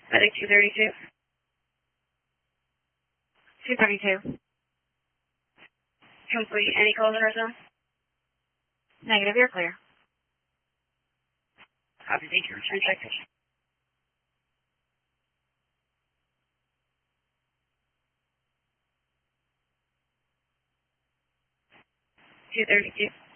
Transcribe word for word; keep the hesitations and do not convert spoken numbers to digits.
Medic two thirty-two. two thirty-two. Complete. Any calls in our zone? Negative, you're clear. Copy, thank you. Return citation. two thirty-two.